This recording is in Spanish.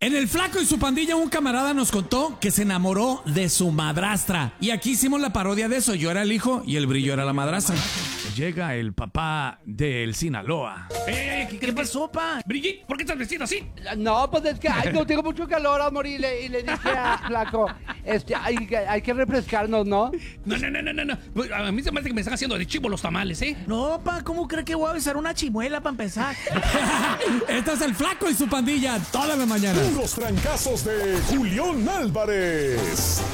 En El Flaco y su pandilla, un camarada nos contó que se enamoró de su madrastra. Y aquí hicimos la parodia de eso. Yo era el hijo y el Brillo era la madrastra. Llega el papá del Sinaloa. ¿Qué pasó, pa? Brigitte, ¿por qué estás vestido así? No, pues es que no tengo mucho calor, amor, y le dije a Flaco, hay que refrescarnos, ¿no? No. Pues, a mí se me hace que me están haciendo de chivo los tamales, ¿eh? No, pa, ¿cómo cree que voy a besar una chimuela para empezar? Este es El Flaco y su pandilla todas las mañanas. Los trancazos de Julián Álvarez.